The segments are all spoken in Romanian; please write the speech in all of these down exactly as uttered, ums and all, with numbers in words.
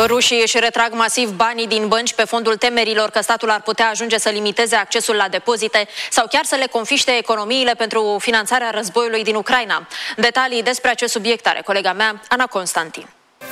Rușii își retrag masiv banii din bănci pe fondul temerilor că statul ar putea ajunge să limiteze accesul la depozite sau chiar să le confiște economiile pentru finanțarea războiului din Ucraina. Detalii despre acest subiect are colega mea, Ana Constantin.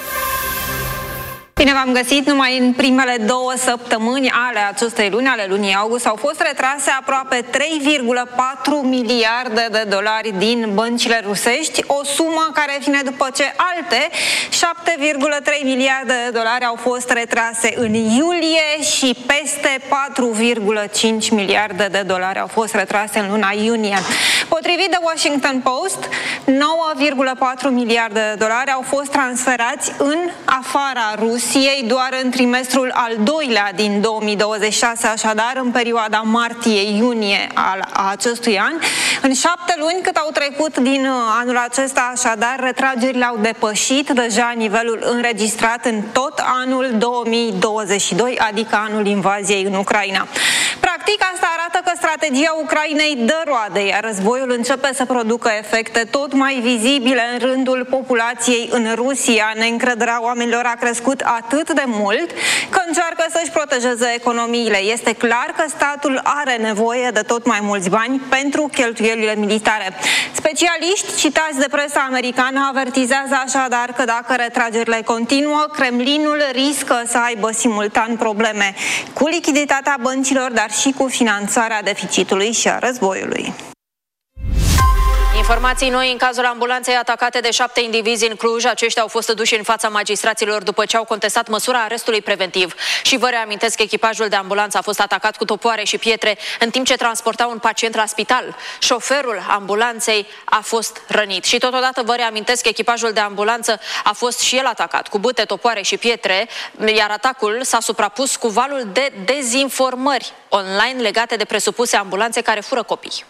Bine v-am găsit! Numai în primele două săptămâni ale acestei luni, ale lunii august, au fost retrase aproape trei virgulă patru miliarde de dolari din băncile rusești, o sumă care vine după ce alte șapte virgulă trei miliarde de dolari au fost retrase în iulie și peste patru virgulă cinci miliarde de dolari au fost retrase în luna iunie. Potrivit de Washington Post, nouă virgulă patru miliarde de dolari au fost transferați în afara Rusiei ei doar în trimestrul al doilea din două mii douăzeci și șase, așadar în perioada martie-iunie al acestui an. În șapte luni cât au trecut din anul acesta, așadar, retragerile au depășit deja nivelul înregistrat în tot anul două mii douăzeci și doi, adică anul invaziei în Ucraina. Practic, asta arată că strategia Ucrainei dă roade, iar războiul începe să producă efecte tot mai vizibile în rândul populației în Rusia. Neîncrederea oamenilor a crescut atât de mult că încearcă să-și protejeze economiile. Este clar că statul are nevoie de tot mai mulți bani pentru cheltuielile militare. Specialiști citați de presa americană avertizează așadar că dacă retragerile continuă, Kremlinul riscă să aibă simultan probleme cu lichiditatea băncilor, dar și cu finanțarea deficitului și a războiului. Informații noi în cazul ambulanței atacate de șapte indivizi în Cluj. Aceștia au fost duși în fața magistraților după ce au contestat măsura arestului preventiv. Și vă reamintesc că echipajul de ambulanță a fost atacat cu topoare și pietre în timp ce transporta un pacient la spital. Șoferul ambulanței a fost rănit. Și totodată vă reamintesc că echipajul de ambulanță a fost și el atacat cu bute, topoare și pietre, iar atacul s-a suprapus cu valul de dezinformări online legate de presupuse ambulanțe care fură copii.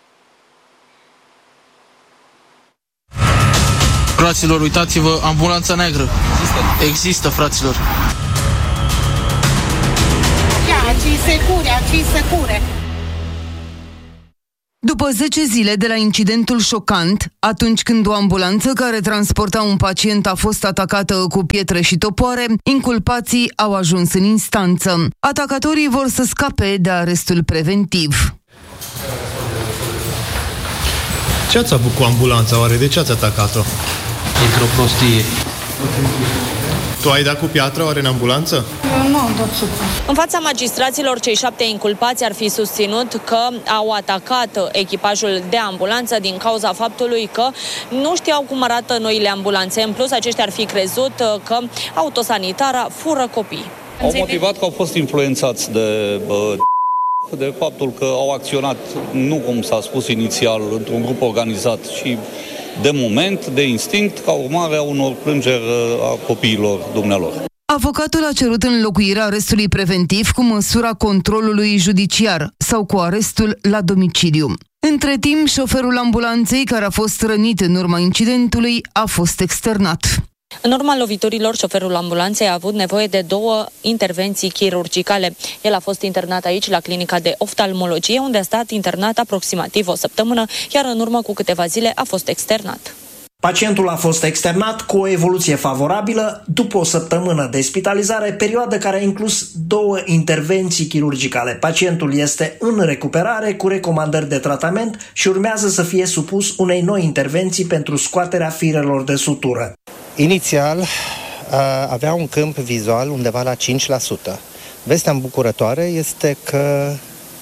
Fraților, uitați-vă, ambulanța neagră. Există? Există, fraților. Ia, ci secure, ci secure. După zece zile de la incidentul șocant, atunci când o ambulanță care transporta un pacient a fost atacată cu pietre și topoare, inculpații au ajuns în instanță. Atacatorii vor să scape de arestul preventiv. Ce ați avut cu ambulanța, oare? De ce ați atacat-o? Într-o prostie. Tu ai dat cu piatră, oare, în ambulanță? Nu, am dat supă. În fața magistraților, cei șapte inculpați ar fi susținut că au atacat echipajul de ambulanță din cauza faptului că nu știau cum arată noile ambulanțe. În plus, aceștia ar fi crezut că autosanitara fură copii. Au motivat că au fost influențați de... Bă, de faptul că au acționat, nu cum s-a spus inițial, într-un grup organizat, ci de moment, de instinct, ca urmare a unor plângeri a copiilor dumnealor. Avocatul a cerut înlocuirea arestului preventiv cu măsura controlului judiciar sau cu arestul la domiciliu. Între timp, șoferul ambulanței, care a fost rănit în urma incidentului, a fost externat. În urma loviturilor, șoferul ambulanței a avut nevoie de două intervenții chirurgicale. El a fost internat aici, la clinica de oftalmologie, unde a stat internat aproximativ o săptămână, iar în urmă cu câteva zile a fost externat. Pacientul a fost externat cu o evoluție favorabilă după o săptămână de spitalizare, perioadă care a inclus două intervenții chirurgicale. Pacientul este în recuperare cu recomandări de tratament și urmează să fie supus unei noi intervenții pentru scoaterea firelor de sutură. Inițial avea un câmp vizual undeva la cinci la sută. Vestea îmbucurătoare este că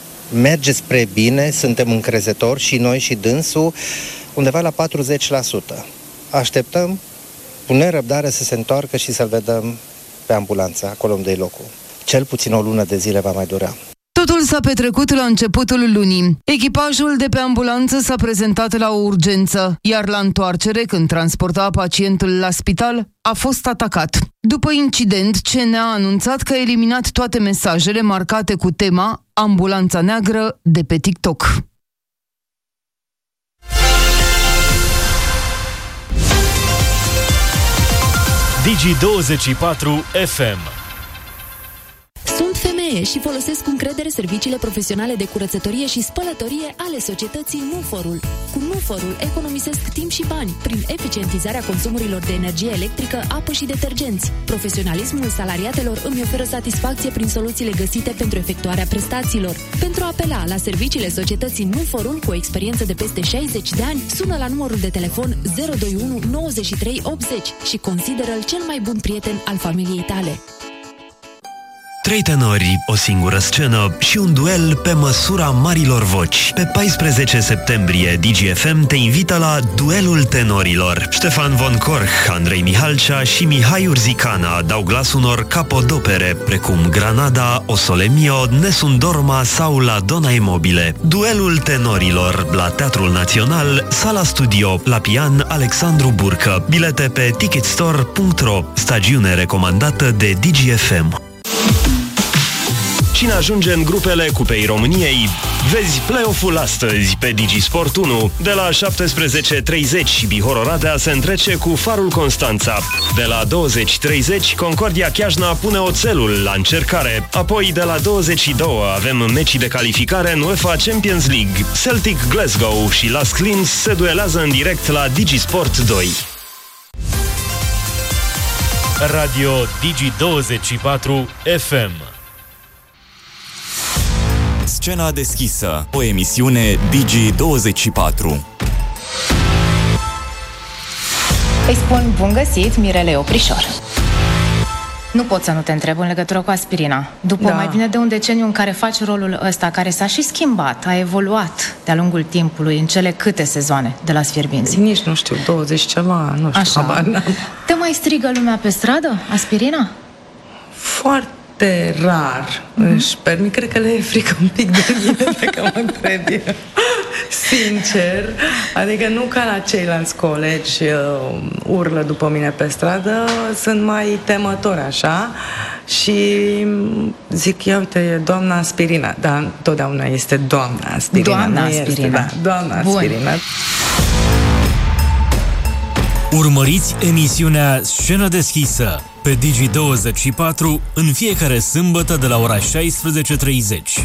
merge spre bine, suntem încrezători și noi și dânsul, undeva la patruzeci la sută. Așteptăm cu nerăbdare să se întoarcă și să-l vedem pe ambulanță, acolo unde e locul. Cel puțin o lună de zile va mai dura. Totul s-a petrecut la începutul lunii. Echipajul de pe ambulanță s-a prezentat la o urgență, iar la întoarcere, când transporta pacientul la spital, a fost atacat. După incident, C N A a anunțat că a eliminat toate mesajele marcate cu tema Ambulanța Neagră de pe TikTok. Digi douăzeci și patru F M. Sunt femei femeie și folosesc cu încredere serviciile profesionale de curățătorie și spălătorie ale societății Nuforul. Cu Nuforul economisesc timp și bani prin eficientizarea consumurilor de energie electrică, apă și detergenți. Profesionalismul salariatelor îmi oferă satisfacție prin soluțiile găsite pentru efectuarea prestațiilor. Pentru a apela la serviciile societății Nuforul cu o experiență de peste șaizeci de ani, sună la numărul de telefon zero doi unu nouăzeci și trei optzeci și consideră-l cel mai bun prieten al familiei tale. Trei tenori, o singură scenă și un duel pe măsura marilor voci. Pe paisprezece septembrie, Digi F M te invită la Duelul Tenorilor. Ștefan von Korch, Andrei Mihalcea și Mihai Urzicana dau glas unor capodopere, precum Granada, O Sole Mio, Nessun Dorma sau La Donna e Mobile. Duelul Tenorilor, la Teatrul Național, Sala Studio, la pian Alexandru Burcă. Bilete pe ticketstore punct ro. Stagiune recomandată de Digi F M. Cine ajunge în grupele Cupei României? Vezi play-off-ul astăzi pe Digisport unu. De la șaptesprezece treizeci, Bihor Oradea se întrece cu Farul Constanța. De la douăzeci treizeci, Concordia Chiajna pune oțelul la încercare. Apoi, de la douăzeci și doi, avem mecii de calificare în UEFA Champions League. Celtic Glasgow și Las Clins se duelează în direct la Digisport doi. Radio Digi douăzeci și patru F M. Scena deschisă, o emisiune Digi douăzeci și patru. Îi spun bun găsit, Mirele Oprișor. Nu pot să nu te întreb în legătură cu aspirina. După da. mai bine de un deceniu în care faci rolul ăsta, care s-a și schimbat, a evoluat de-a lungul timpului, în cele câte sezoane de la Sfierbinți? Nici nu știu, douăzeci ceva, nu știu. Așa. Habar. Te mai strigă lumea pe stradă, aspirina? Foarte rar. Mm-hmm. Își permit, cred că le e frică un pic de mine, dacă mă întreb. Sincer, adică nu ca la ceilalți colegi uh, urlă după mine pe stradă, sunt mai temători așa și zic, ia uite, e doamna Aspirina. Da, totdeauna este doamna Aspirina. Doamna Aspirina. Este, da, doamna Aspirina. Urmăriți emisiunea Scenă deschisă pe Digi douăzeci și patru în fiecare sâmbătă de la ora șaisprezece treizeci.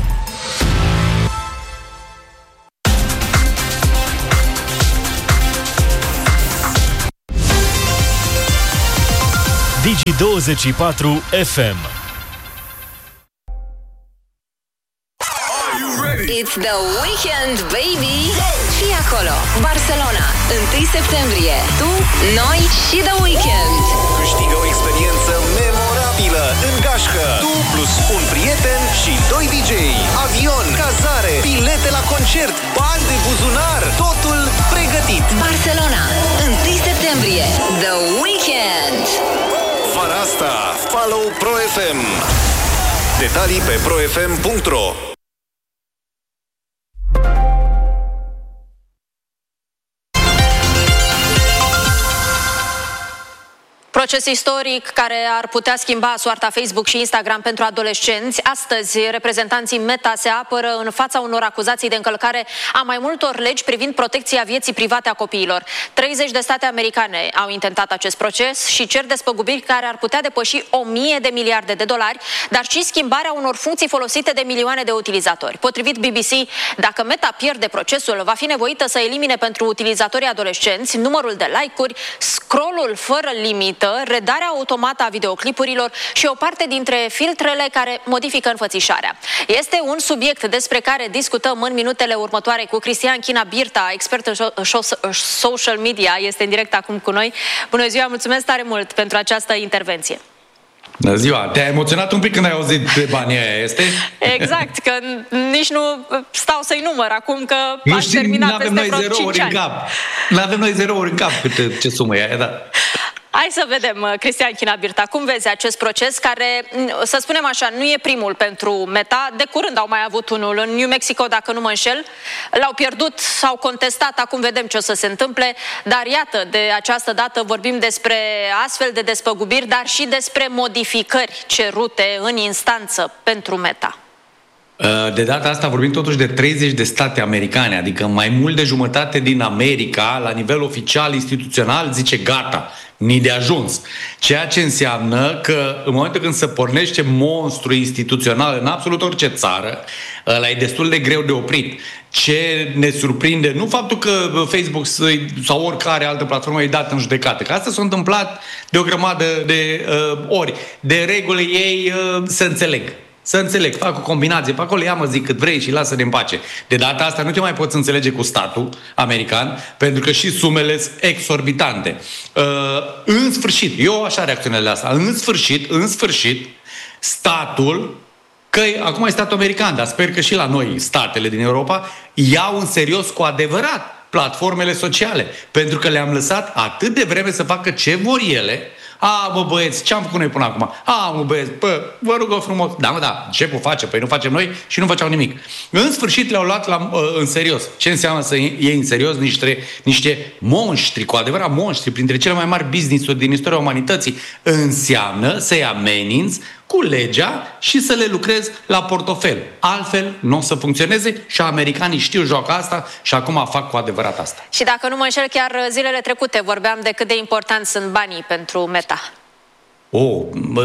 Digi douăzeci și patru F M. It's the weekend, baby! Fii acolo! Barcelona, întâi septembrie. Tu, noi și The Weeknd. Câștigă o experiență memorabilă în gașcă. Tu plus un prieten și doi D J. Avion, cazare, bilete la concert, bani de buzunar, totul pregătit. Barcelona, întâi septembrie. The Weeknd. Vara asta, follow Pro F M. Detalii pe pro f m punct ro. Proces istoric care ar putea schimba soarta Facebook și Instagram pentru adolescenți. Astăzi, reprezentanții Meta se apără în fața unor acuzații de încălcare a mai multor legi privind protecția vieții private a copiilor. treizeci de state americane au intentat acest proces și cer despăgubiri care ar putea depăși o mie de miliarde de dolari, dar și schimbarea unor funcții folosite de milioane de utilizatori. Potrivit B B C, dacă Meta pierde procesul, va fi nevoită să elimine pentru utilizatorii adolescenți numărul de like-uri, scroll-ul fără limită, redarea automată a videoclipurilor și o parte dintre filtrele care modifică înfățișarea. Este un subiect despre care discutăm în minutele următoare cu Cristian China Birta, expert în social media, este în direct acum cu noi. Bună ziua, mulțumesc tare mult pentru această intervenție. Bună ziua! Te-ai emoționat un pic când ai auzit de banii aia, este? Exact, că nici nu stau să-i număr acum că nu aș termina peste vreo cinci ani. Nu avem noi zerouri în cap câte, ce sumă e aia, da. Hai să vedem, Cristian China Birta, cum vezi acest proces care, să spunem așa, nu e primul pentru Meta. De curând au mai avut unul în New Mexico, dacă nu mă înșel. L-au pierdut, s-au contestat, acum vedem ce o să se întâmple. Dar iată, de această dată vorbim despre astfel de despăgubiri, dar și despre modificări cerute în instanță pentru Meta. De data asta vorbim totuși de treizeci de state americane, adică mai mult de jumătate din America, la nivel oficial, instituțional, zice gata, ni de ajuns. Ceea ce înseamnă că în momentul când se pornește monstru instituțional în absolut orice țară, ăla e destul de greu de oprit. Ce ne surprinde, nu faptul că Facebook sau oricare altă platformă e dată în judecată, că asta s-a întâmplat de o grămadă de uh, ori. De regulă ei uh, se înțeleg. Să înțeleg, fac o combinație pe acolo, ia mă zic cât vrei și lasă-ne în pace. De data asta nu te mai poți înțelege cu statul american, pentru că și sumele sunt exorbitante. Uh, în sfârșit, eu așa reacționez la asta, în sfârșit, în sfârșit, statul, că acum e statul american, dar sper că și la noi, statele din Europa, iau în serios cu adevărat platformele sociale, pentru că le-am lăsat atât de vreme să facă ce vor ele. A, mă băieți, ce am făcut noi până acum? A, mă băieți, bă, vă rugă frumos. Da, mă, da, șeful face, păi nu facem noi și nu făceau nimic. În sfârșit le-au luat la, în serios. Ce înseamnă să iei în serios niște, niște monștri, cu adevărat monștri, printre cele mai mari business-uri din istoria umanității? Înseamnă să-i ameninți cu legea și să le lucrezi la portofel. Altfel nu o să funcționeze și americanii știu joaca asta și acum fac cu adevărat asta. Și dacă nu mă înșel, chiar zilele trecute vorbeam de cât de important sunt banii pentru Meta. Oh,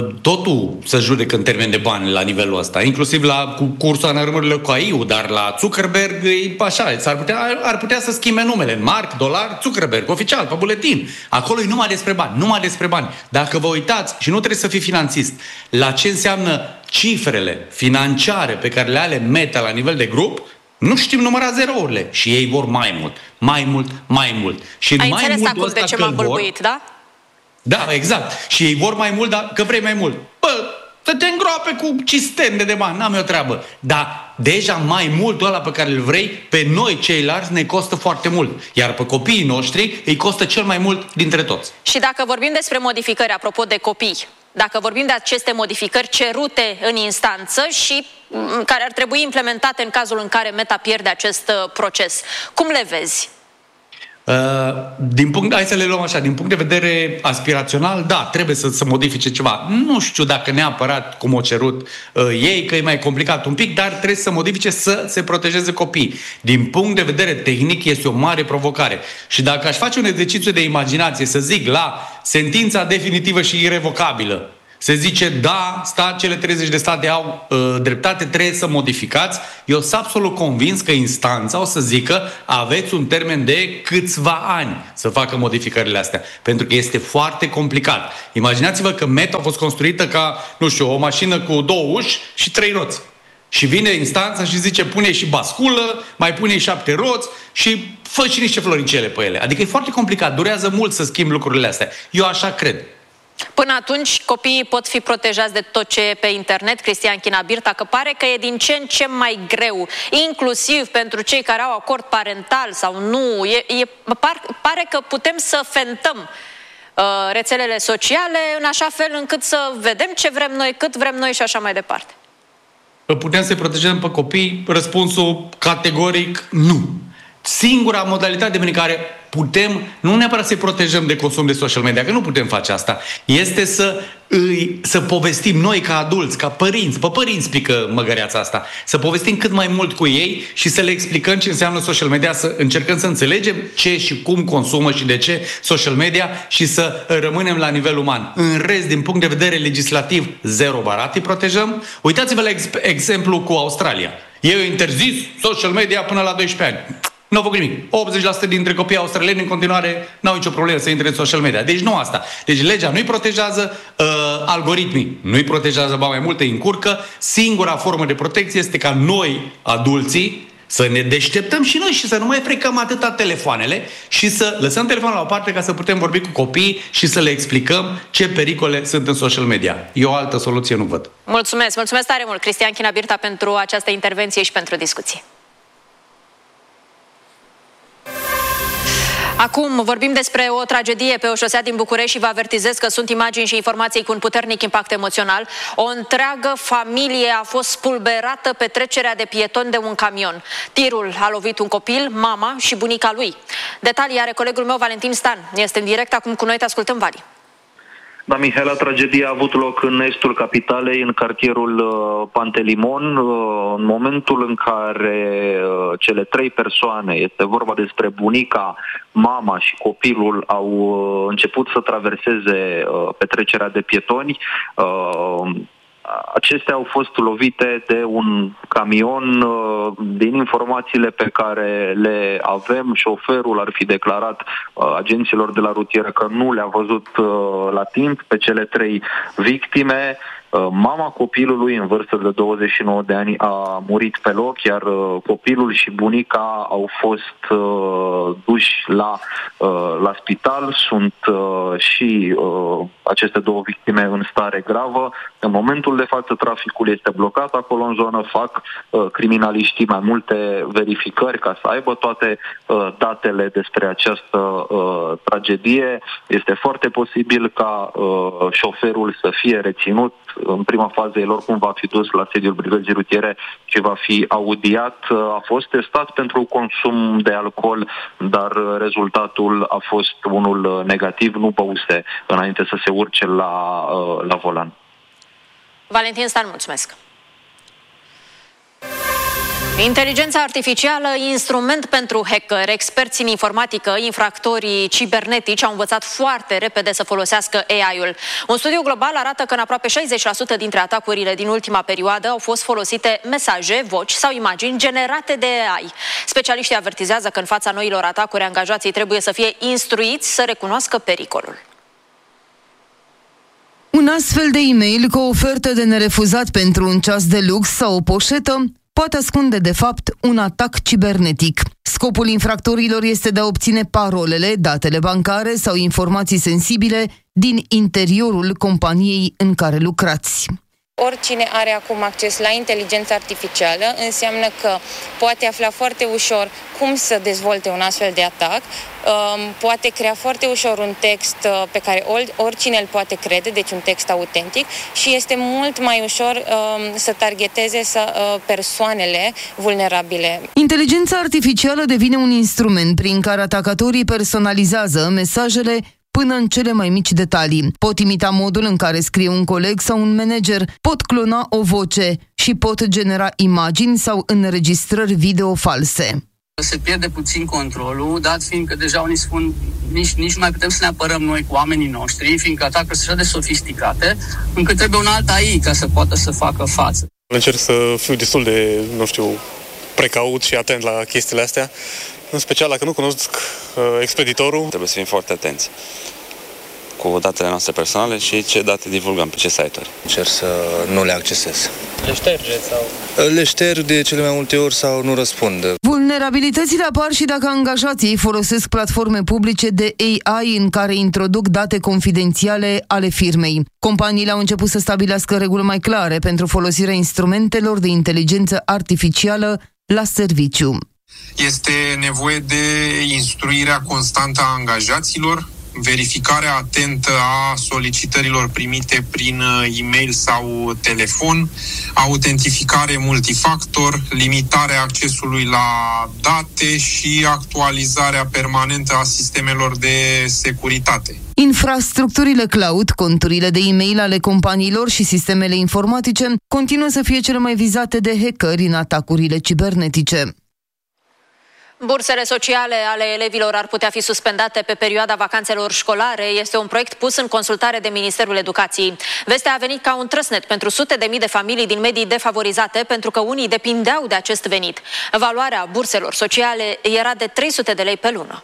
totul se judecă în termen de bani la nivelul ăsta, inclusiv la cu cursul înarmările cu A I-ul, dar la Zuckerberg e așa, ar putea, ar putea să schimbe numele în marc, dolar, Zuckerberg, oficial, pe buletin. Acolo e numai despre bani, numai despre bani. Dacă vă uitați, și nu trebuie să fii finanțist, la ce înseamnă cifrele financiare pe care le are Meta la nivel de grup, nu știm număra zerourile și ei vor mai mult, mai mult, mai mult. Și ai mai înțeles mult acum de ce m-am bâlbuit, da? Da, exact. Și ei vor mai mult, dar că vrei mai mult. Bă, să te îngroape cu cisterne de bani, n-am eu treabă. Dar deja mai mult ăla pe care îl vrei, pe noi ceilalți ne costă foarte mult. Iar pe copiii noștri îi costă cel mai mult dintre toți. Și dacă vorbim despre modificări, apropo de copii, dacă vorbim de aceste modificări cerute în instanță și care ar trebui implementate în cazul în care Meta pierde acest proces, cum le vezi? Uh, din punct, hai să le luăm așa, din punct de vedere aspirațional, da, trebuie să se modifice ceva. Nu știu dacă neapărat cum o cerut uh, ei, că e mai complicat un pic, dar trebuie să modifice să se protejeze copiii. Din punct de vedere tehnic este o mare provocare. Și dacă aș face un exercițiu de imaginație, să zic la sentința definitivă și irevocabilă, se zice, da, sta, cele treizeci de state au uh, dreptate, trebuie să modificați. Eu sunt absolut convins că instanța o să zică, aveți un termen de câțiva ani să facă modificările astea. Pentru că este foarte complicat. Imaginați-vă că Meta a fost construită ca, nu știu, o mașină cu două uși și trei roți. Și vine instanța și zice, pune și basculă, mai pune șapte roți și fă și niște floricele pe ele. Adică e foarte complicat, durează mult să schimbi lucrurile astea. Eu așa cred. Până atunci, copiii pot fi protejați de tot ce e pe internet. Cristian Chinabirta, că pare că e din ce în ce mai greu, inclusiv pentru cei care au acord parental sau nu. E, e, par, pare că putem să fentăm uh, rețelele sociale în așa fel încât să vedem ce vrem noi, cât vrem noi și așa mai departe. Putem să-i protejăm pe copii? Răspunsul categoric nu. Singura modalitate prin care putem, nu neapărat să-i protejăm de consum de social media, că nu putem face asta, este să, îi, să povestim noi ca adulți, ca părinți, pe părinți pică măgăreața asta, să povestim cât mai mult cu ei și să le explicăm ce înseamnă social media, să încercăm să înțelegem ce și cum consumă și de ce social media și să rămânem la nivel uman. În rest, din punct de vedere legislativ, zero barat îi protejăm. Uitați-vă la ex- exemplu cu Australia. Ei au interzis social media până la doisprezece ani. Nu au făcut nimic. optzeci la sută dintre copiii australieni în continuare n-au nicio problemă să intre în social media. Deci nu asta. Deci legea nu-i protejează, uh, algoritmii nu-i protejează, ba mai multe îi încurcă. Singura formă de protecție este ca noi, adulții, să ne deșteptăm și noi și să nu mai frecăm atâta telefoanele și să lăsăm telefonul la o parte ca să putem vorbi cu copiii și să le explicăm ce pericole sunt în social media. Eu o altă soluție nu văd. Mulțumesc, mulțumesc tare mult, Cristian Chinabirta, pentru această intervenție și pentru discuție. Acum vorbim despre o tragedie pe o șosea din București și vă avertizez că sunt imagini și informații cu un puternic impact emoțional. O întreagă familie a fost spulberată pe trecerea de pietoni de un camion. Tirul a lovit un copil, mama și bunica lui. Detalii are colegul meu Valentin Stan. Este în direct acum cu noi, te ascultăm, Vali. Da, Mihaela, tragedia a avut loc în estul capitalei, în cartierul uh, Pantelimon, uh, în momentul în care uh, cele trei persoane, este vorba despre bunica, mama și copilul, au uh, început să traverseze uh, petrecerea de pietoni. Uh, Acestea au fost lovite de un camion. Din informațiile pe care le avem, șoferul ar fi declarat agenților de la rutieră că nu le-a văzut la timp pe cele trei victime. Mama copilului, în vârstă de douăzeci și nouă de ani, a murit pe loc, iar copilul și bunica au fost uh, duși la, uh, la spital. Sunt uh, și uh, aceste două victime în stare gravă. În momentul de față, traficul este blocat acolo în zonă, fac uh, criminaliștii mai multe verificări ca să aibă toate uh, datele despre această uh, tragedie. Este foarte posibil ca uh, șoferul să fie reținut. În prima fază, el oricum va fi dus la sediul brigăzii rutiere și va fi audiat. A fost testat pentru consum de alcool, dar rezultatul a fost unul negativ. Nu băuse înainte să se urce la, la volan. Valentin Stan, mulțumesc! Inteligența artificială, instrument pentru hacker. Experți în informatică, infractorii cibernetici au învățat foarte repede să folosească A I-ul. Un studiu global arată că în aproape șaizeci la sută dintre atacurile din ultima perioadă au fost folosite mesaje, voci sau imagini generate de A I. Specialiștii avertizează că în fața noilor atacuri, angajații trebuie să fie instruiți să recunoască pericolul. Un astfel de e-mail cu o ofertă de nerefuzat pentru un ceas de lux sau o poșetă poate ascunde, de fapt, un atac cibernetic. Scopul infractorilor este de a obține parolele, datele bancare sau informații sensibile din interiorul companiei în care lucrați. Oricine are acum acces la inteligența artificială înseamnă că poate afla foarte ușor cum să dezvolte un astfel de atac, poate crea foarte ușor un text pe care oricine îl poate crede, deci un text autentic, și este mult mai ușor să targeteze persoanele vulnerabile. Inteligența artificială devine un instrument prin care atacatorii personalizează mesajele până în cele mai mici detalii. Pot imita modul în care scrie un coleg sau un manager, pot clona o voce și pot genera imagini sau înregistrări video false. Se pierde puțin controlul, dat fiindcă deja unii spun nici, nici nu mai putem să ne apărăm noi cu oamenii noștri, fiindcă atacurile sunt așa de sofisticate, încât trebuie un alt A I ca să poată să facă față. Încerc să fiu destul de, nu știu, precaut și atent la chestiile astea, în special dacă nu cunosc uh, expeditorul. Trebuie să fim foarte atenți cu datele noastre personale și ce date divulgăm pe ce site-uri. Încerc să nu le accesez. Le șterge sau? Le șterg de cele mai multe ori sau nu răspund. Vulnerabilitățile apar și dacă angajații folosesc platforme publice de A I în care introduc date confidențiale ale firmei. Companiile au început să stabilească reguli mai clare pentru folosirea instrumentelor de inteligență artificială la serviciu. Este nevoie de instruirea constantă a angajaților, verificarea atentă a solicitărilor primite prin e-mail sau telefon, autentificare multifactor, limitarea accesului la date și actualizarea permanentă a sistemelor de securitate. Infrastructurile cloud, conturile de e-mail ale companiilor și sistemele informatice continuă să fie cele mai vizate de hackeri în atacurile cibernetice. Bursele sociale ale elevilor ar putea fi suspendate pe perioada vacanțelor școlare. Este un proiect pus în consultare de Ministerul Educației. Vestea a venit ca un trăsnet pentru sute de mii de familii din medii defavorizate, pentru că unii depindeau de acest venit. Valoarea burselor sociale era de trei sute de lei pe lună.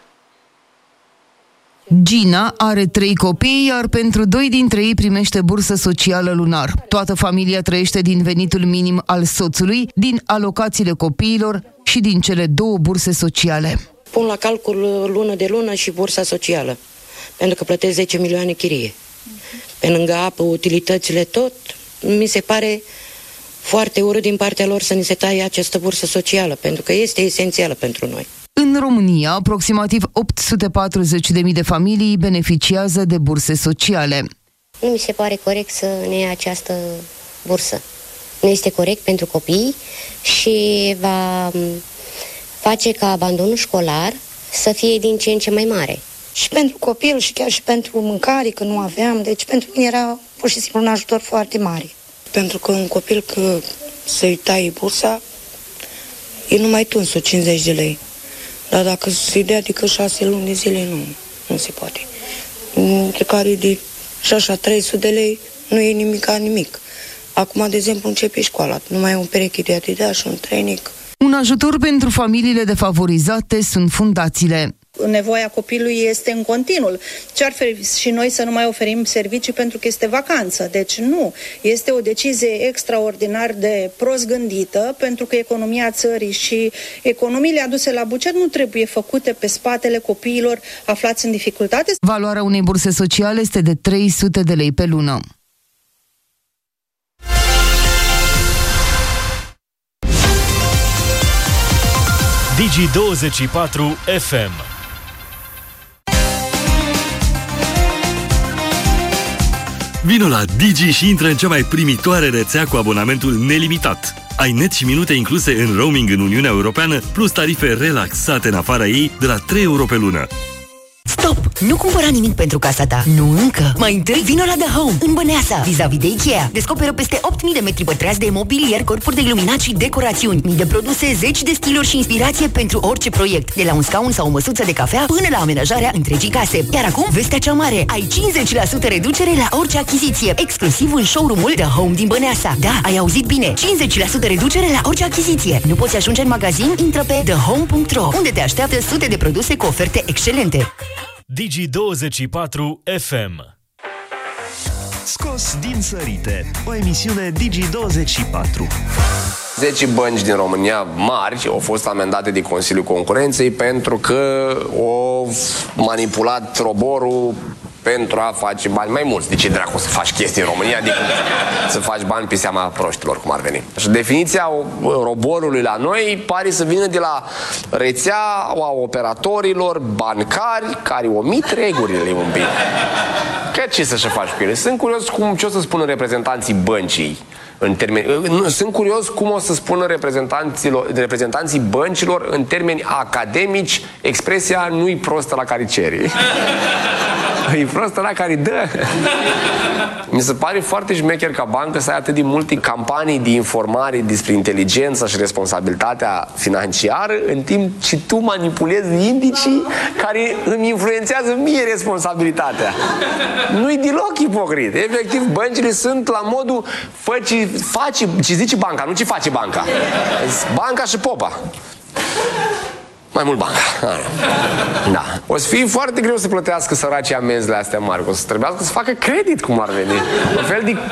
Gina are trei copii, iar pentru doi dintre ei primește bursă socială lunar. Toată familia trăiește din venitul minim al soțului, din alocațiile copiilor și din cele două burse sociale. Pun la calcul lună de lună și bursa socială, pentru că plătesc zece milioane chirie. Pe lângă apă, utilitățile, tot, mi se pare foarte urât din partea lor să ni se taie această bursă socială, pentru că este esențială pentru noi. În România, aproximativ opt sute patruzeci de mii de familii beneficiază de burse sociale. Nu mi se pare corect să ne ia această bursă. Nu este corect pentru copii și va face ca abandonul școlar să fie din ce în ce mai mare. și pentru copil și chiar și pentru mâncare, că nu aveam. Deci pentru mine era pur și simplu un ajutor foarte mare. Pentru că un copil că să-i tai bursa, e numai tunsul cincizeci de lei. Dar dacă se dea adică șase luni de zile, nu, nu se poate. Între care de și așa trei sute de lei nu e nimic ca nimic. Acum, de exemplu, începe școala. Numai un pereche de Adidas și un training. Un ajutor pentru familiile defavorizate sunt fundațiile. Nevoia copilului este în continuu. Ce-ar fi și noi să nu mai oferim servicii pentru că este vacanță? Deci nu. Este o decizie extraordinar de prost gândită, pentru că economia țării și economiile aduse la buget nu trebuie făcute pe spatele copiilor aflați în dificultate. Valoarea unei burse sociale este de trei sute de lei pe lună. Digi douăzeci și patru F M. Vino la Digi și intră în cea mai primitoare rețea cu abonamentul nelimitat. Ai net și minute incluse în roaming în Uniunea Europeană, plus tarife relaxate în afara ei de la trei euro pe lună. Stop! Nu cumpăra nimic pentru casa ta. Nu încă. Mai întâi vino la The Home, în Băneasa, vis-a-vis de Ikea. Descoperă peste opt mii de metri pătrați de mobilier, corpuri de iluminat și decorațiuni. Mii de produse, zeci de stiluri și inspirație pentru orice proiect. De la un scaun sau o măsuță de cafea până la amenajarea întregii case. Iar acum, vestea cea mare. Ai cincizeci la sută reducere la orice achiziție. Exclusiv în showroom-ul The Home din Băneasa. Da, ai auzit bine. cincizeci la sută reducere la orice achiziție. Nu poți ajunge în magazin? Intră pe the home punct ro, unde te așteaptă sute de produse cu oferte excelente. Digi douăzeci și patru F M. Scos din sărite, o emisiune Digi douăzeci și patru. zece bănci din România mari au fost amendate de Consiliul Concurenței pentru că au manipulat roborul pentru a face bani mai mulți. De ce dracu să faci chestii în România decât să faci bani pe seama proștilor, cum ar veni? Și definiția roborului la noi pare să vină de la rețeaua operatorilor bancari care omit regulile un pic. Că ce să-și faci cu ele? Sunt curios cum, ce o să spună reprezentanții băncii în termeni, sunt curios cum o să spună reprezentanții băncilor în termeni academici expresia nu-i prostă la care ceri. E prostă la care dă. Mi se pare foarte șmecher ca bancă să ai atât de multe campanii de informare despre inteligența și responsabilitatea financiară, în timp ce tu manipulezi indicii care îmi influențează mie responsabilitatea. Nu-i deloc ipocrit. Efectiv, băncile sunt la modul faci, faci ce zice banca, nu ce face banca. Banca și popa. Mai mult banca. Da. O să fie foarte greu să plătească săracii amenzile astea mari. O să trebuiască să facă credit, cum ar veni. Un fel de